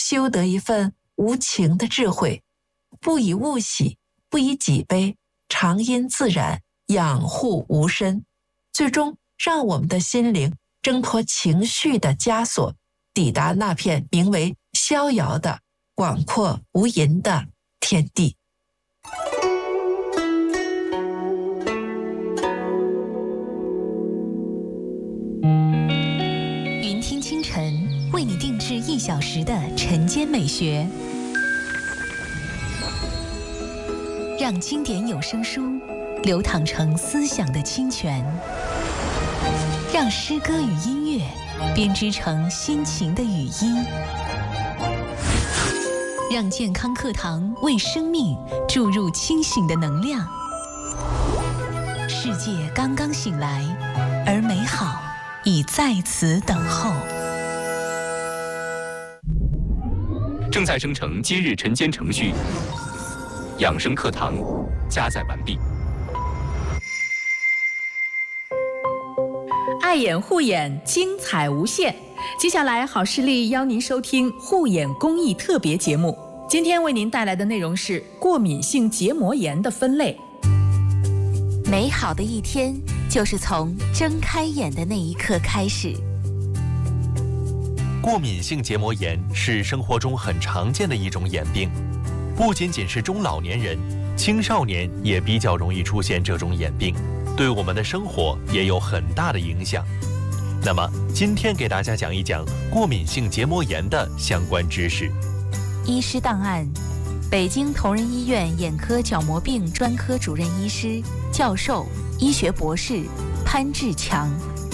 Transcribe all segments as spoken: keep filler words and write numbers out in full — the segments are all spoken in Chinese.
修得一份无情的智慧，不以物喜，不以己悲，常因自然，养护无身，最终让我们的心灵挣脱情绪的枷锁，抵达那片名为逍遥的广阔无垠的天地。 云听清晨为你定制一小时的晨间美学，让经典有声书流淌成思想的清泉，让诗歌与音乐编织成心情的语音，让健康课堂为生命注入清醒的能量。世界刚刚醒来，而美好已在此等候。 正在生成今日晨间程序，养生课堂加载完毕。 爱眼护眼，精彩无限。接下来，好视力邀您收听护眼公益特别节目。今天为您带来的内容是过敏性结膜炎的分类。 美好的一天就是从睁开眼的那一刻开始。 过敏性结膜炎是生活中很常见的一种眼病，不仅仅是中老年人，青少年也比较容易出现这种眼病，对我们的生活也有很大的影响。那么今天给大家讲一讲过敏性结膜炎的相关知识。 医师档案：北京同仁医院眼科角膜病专科主任医师、教授、医学博士潘志强。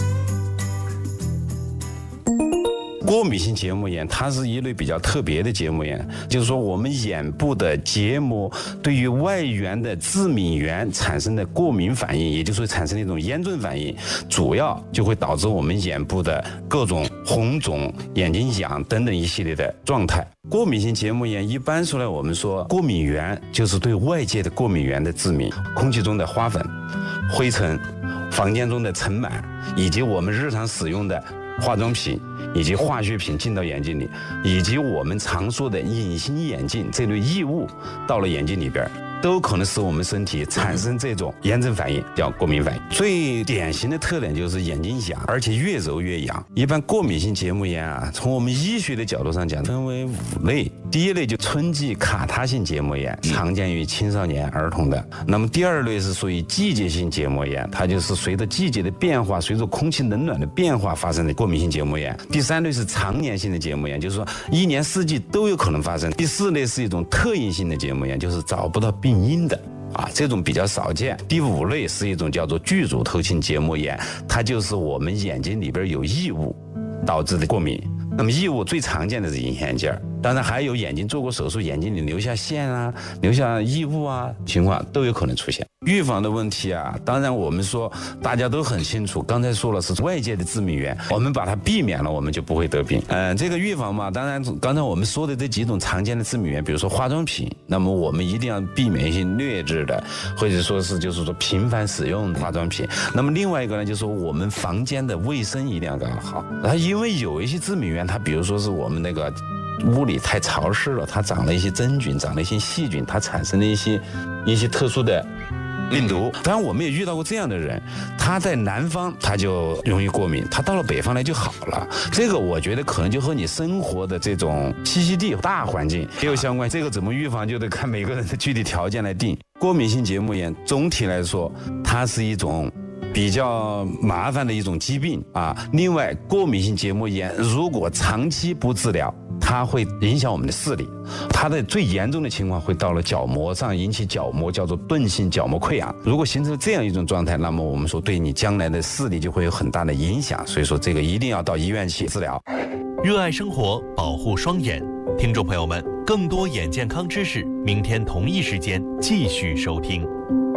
过敏性结膜炎它是一类比较特别的结膜炎，就是说我们眼部的结膜对于外源的致敏源产生的过敏反应，也就是说产生的一种炎症反应，主要就会导致我们眼部的各种红肿、眼睛痒等等一系列的状态。过敏性结膜炎一般说来，我们说过敏源就是对外界的过敏源的致敏，空气中的花粉、灰尘、房间中的尘螨，以及我们日常使用的化妆品以及化学品进到眼睛里，以及我们常说的隐形眼镜这类异物到了眼睛里边，都可能使我们身体产生这种炎症反应，叫过敏反应。最典型的特点就是眼睛痒，而且越揉越痒。一般过敏性结膜炎啊，从我们医学的角度上讲，分为五类。第一类就春季卡他性结膜炎，常见于青少年儿童的。那么第二类是属于季节性结膜炎，它就是随着季节的变化，随着空气冷暖的变化发生的过敏性结膜炎。第三类是常年性的结膜炎，就是说一年四季都有可能发生。第四类是一种特应性的结膜炎，就是找不到病因的啊，这种比较少见。第五类是一种叫做剧组头性结膜炎，它就是我们眼睛里边有异物导致的过敏。那么异物最常见的是隐形眼镜，当然还有眼睛做过手术，眼睛里留下线啊、留下异物啊，情况都有可能出现。预防的问题啊，当然我们说大家都很清楚，刚才说了是外界的致敏源，我们把它避免了，我们就不会得病。嗯、呃，这个预防嘛，当然刚才我们说的这几种常见的致敏源，比如说化妆品，那么我们一定要避免一些劣质的，或者说是就是说频繁使用的化妆品。那么另外一个呢，就是说我们房间的卫生一定要搞好。它因为有一些致敏源，它比如说是我们那个屋里太潮湿了，它长了一些真菌，长了一些细菌，它产生了一些一些特殊的病毒。当然我们也遇到过这样的人，他在南方他就容易过敏，他到了北方来就好了。这个我觉得可能就和你生活的这种栖息地大环境也有相关，这个怎么预防就得看每个人的具体条件来定。过敏性结膜炎总体来说它是一种比较麻烦的一种疾病啊。另外过敏性结膜炎如果长期不治疗，它会影响我们的视力，它的最严重的情况会到了角膜上，引起角膜叫做钝性角膜溃疡。如果形成这样一种状态，那么我们说对你将来的视力就会有很大的影响，所以说这个一定要到医院去治疗。 热爱生活，保护双眼，听众朋友们，更多眼健康知识，明天同一时间继续收听。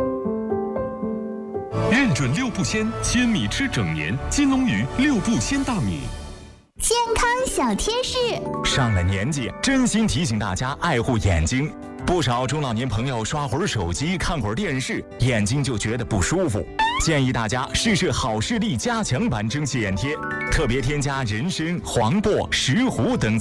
认准六步鲜，鲜米吃整年，金龙鱼六步鲜大米。 健康小贴士： 上了年纪，真心提醒大家爱护眼睛。不少中老年朋友刷会儿手机、看会儿电视，眼睛就觉得不舒服。建议大家试试好视力加强版蒸汽眼贴，特别添加人参、黄柏、石斛等